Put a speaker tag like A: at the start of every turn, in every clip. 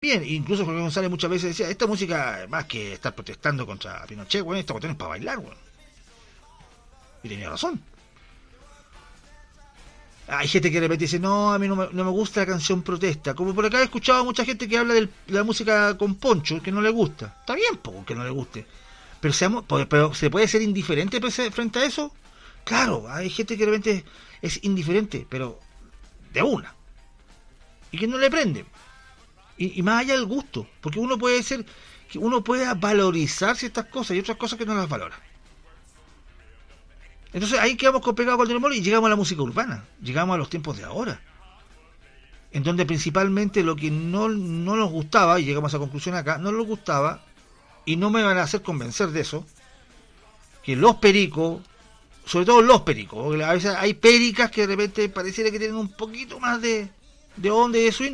A: también. Incluso Jorge González muchas veces decía, esta música, más que estar protestando contra Pinochet, bueno, esta cuestión es para bailar, bueno. Y tenía razón. Hay gente que de repente dice, no, a mí no me gusta la canción protesta. Como por acá he escuchado a mucha gente que habla de la música con poncho, que no le gusta. Está bien, que no le guste. Pero ¿se puede ser indiferente frente a eso? Claro, hay gente que de repente es indiferente, pero de una. Y que no le prende. Y más allá del gusto. Porque uno puede valorizar ciertas cosas y otras cosas que no las valora. Entonces ahí quedamos pegados con el molo y llegamos a la música urbana, llegamos a los tiempos de ahora, en donde principalmente lo que no nos gustaba, y llegamos a esa conclusión acá, no nos gustaba, y no me van a hacer convencer de eso, que los pericos, sobre todo los pericos, porque a veces hay pericas que de repente pareciera que tienen un poquito más de onda y de swing,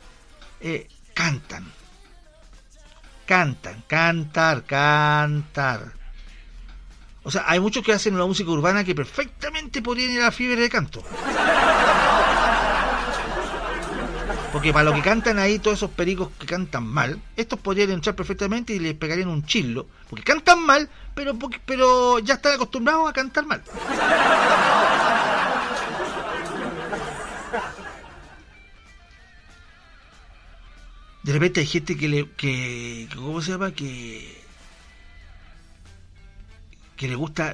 A: cantar. O sea, hay muchos que hacen una música urbana que perfectamente podrían ir a la fiebre de canto. Porque para lo que cantan ahí, todos esos pericos que cantan mal, estos podrían entrar perfectamente y les pegarían un chillo. Porque cantan mal, pero ya están acostumbrados a cantar mal. De repente hay gente que ¿cómo se llama? Que le gusta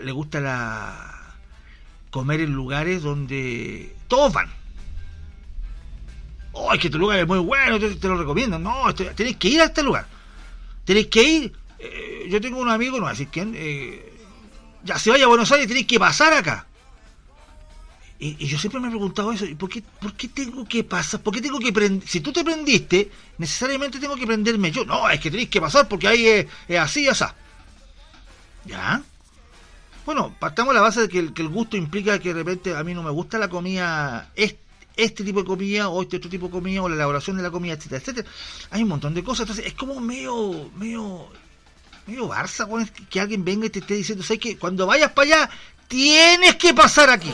A: comer en lugares donde todos van. Oh, es que este lugar es muy bueno, te lo recomiendo. No, tenés que ir a este lugar. Tenés que ir. Yo tengo un amigo, no voy a decir quién, ya se vaya a Buenos Aires, tenés que pasar acá. Y yo siempre me he preguntado eso, ¿por qué tengo que pasar? ¿Por qué tengo que prender? Si tú te prendiste, necesariamente tengo que prenderme yo. No, es que tenés que pasar porque ahí es así y así. ¿Ya? Bueno, partamos de la base de que el gusto implica que de repente a mí no me gusta la comida, este tipo de comida, o este otro tipo de comida, o la elaboración de la comida, etcétera, etcétera. Hay un montón de cosas, entonces es como medio Barça, bueno, que alguien venga y te esté diciendo, ¿sabes qué? Cuando vayas para allá, tienes que pasar aquí.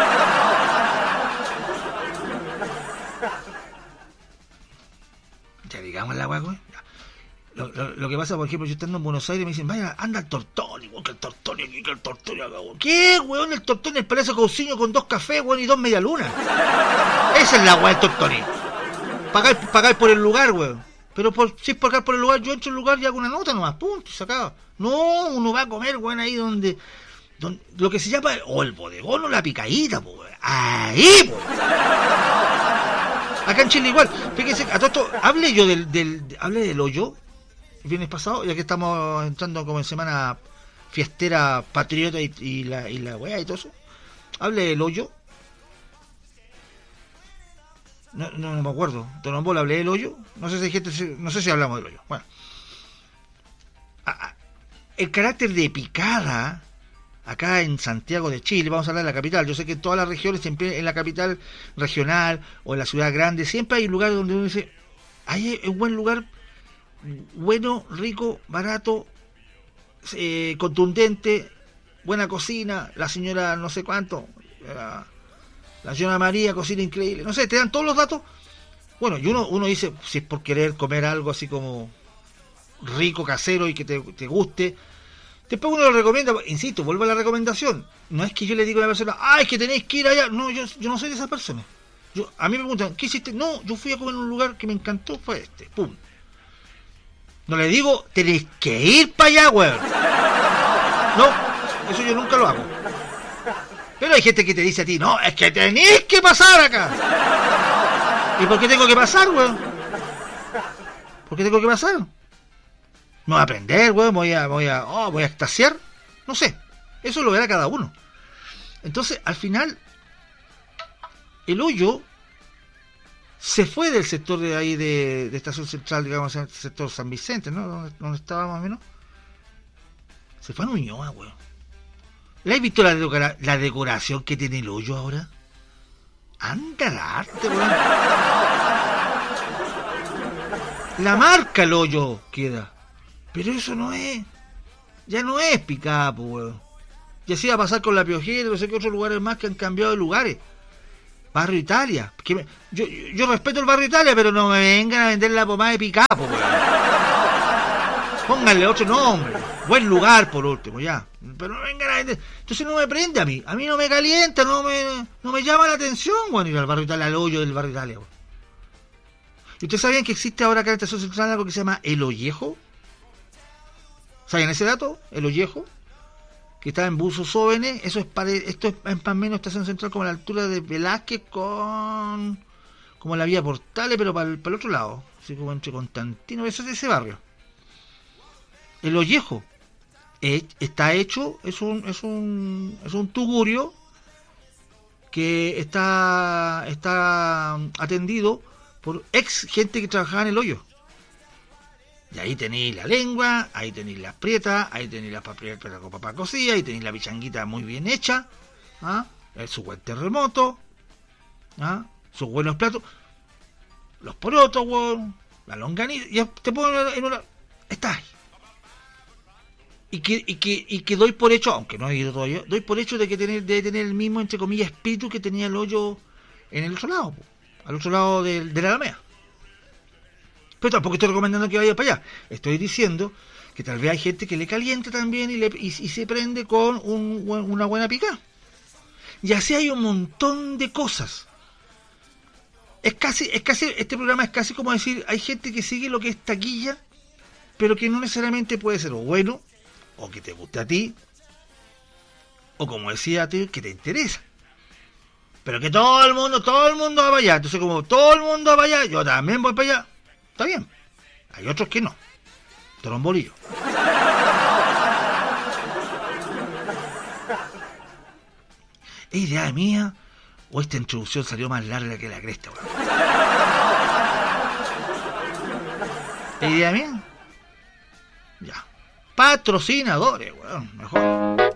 A: Ya digamos la hueá, güey. Lo que pasa, por ejemplo, yo estando en Buenos Aires me dicen, vaya, anda al Tortoni, igual que el Tortoni aquí, que el Tortoni acá, weón. ¿Qué, weón? El Tortoni, el Palacio Cousiño con 2 cafés, weón, y 2 medialunas. Esa es la weá del Tortoni. Pagar por el lugar, weón. Pero si es pagar por el lugar, yo entro al lugar y hago una nota nomás, punto, se acaba. No, uno va a comer, weón, ahí donde lo que se llama, el bodegón o la picadita, weón. Ahí, weón. Acá en Chile igual. Fíjense, a todo esto, hablé del hoyo el viernes pasado, ya que estamos entrando como en semana fiestera, patriota y la weá y todo eso. Hablé del hoyo. No me acuerdo. Don Bola, hablé del hoyo. No sé si hay gente, no sé si hablamos del hoyo. Bueno. El carácter de picada acá en Santiago de Chile, vamos a hablar de la capital. Yo sé que en todas las regiones, siempre en la capital regional o en la ciudad grande, siempre hay un lugar donde uno dice, ahí es un buen lugar, bueno, rico, barato, contundente, buena cocina, la señora no sé cuánto, la señora María cocina increíble, no sé, te dan todos los datos. Bueno, y uno dice, si es por querer comer algo así como rico, casero y que te guste, después uno lo recomienda, insisto, vuelvo a la recomendación. No es que yo le diga a la persona, es que tenéis que ir allá. No, yo no soy de esa persona. A mí me preguntan, ¿qué hiciste? No, yo fui a comer en un lugar que me encantó, fue este, pum. No le digo, tenéis que ir para allá, weón. No, eso yo nunca lo hago. Pero hay gente que te dice a ti, no, es que tenéis que pasar acá. ¿Y por qué tengo que pasar, weón? ¿Por qué tengo que pasar? ¿Me voy a aprender, weón? ¿Voy a extasiar? No sé, eso lo verá cada uno. Entonces, al final, el hoyo se fue del sector de ahí de Estación Central, digamos, el sector San Vicente, ¿no? Donde estaba más o menos. Se fue a Ñuñoa, weón. ¿Le has visto la decoración que tiene el hoyo ahora? Anda la arte, weón. La marca el hoyo queda. Pero eso no es. Ya no es Picapo, weón. Y así va a pasar con La Piojera, no sé qué otros lugares más que han cambiado de lugares. Barrio Italia. Yo respeto el Barrio Italia, pero no me vengan a vender la pomada de Picapo, weón. Pónganle otro nombre. Buen lugar, por último, ya. Pero no vengan a vender. Entonces no me prende a mí. A mí no me calienta, no me llama la atención, weón, ir al Barrio Italia, al hoyo del Barrio Italia, weón. ¿Y ustedes sabían que existe ahora acá en la Estación Central algo que se llama El Ollejo? ¿Saben ese dato? El Ollejo. Que está en Buzo Sóvenes. Esto es más o menos Estación Central como a la altura de Velázquez como la vía Portales, pero para el otro lado. Así como entre Constantino, eso es ese barrio. El Ollejo está hecho, es un tugurio que está atendido por ex gente que trabajaba en el hoyo. Y ahí tenéis la lengua, ahí tenéis las prietas, ahí tenéis la papa cocida, ahí tenéis la pichanguita muy bien hecha, su buen terremoto, sus buenos platos, los porotos, la longaniza, ya te pongo en una... Está ahí. Y que doy por hecho, aunque no he ido todavía, doy por hecho de que debe tener el mismo, entre comillas, espíritu que tenía el hoyo en el otro lado, al otro lado de la Alameda. Pero tampoco estoy recomendando que vaya para allá. Estoy diciendo que tal vez hay gente que le calienta también y se prende con una buena picada. Y así hay un montón de cosas. Es casi, este programa es casi como decir, hay gente que sigue lo que es taquilla, pero que no necesariamente puede ser o bueno, o que te guste a ti, o como decía a ti, que te interesa. Pero que todo el mundo va para allá. Entonces, como todo el mundo va para allá, yo también voy para allá. Está bien. Hay otros que no. Trombolillo. ¿Es idea mía o esta introducción salió más larga que la cresta, weón? ¿Es idea mía? Ya. Patrocinadores, weón. Mejor.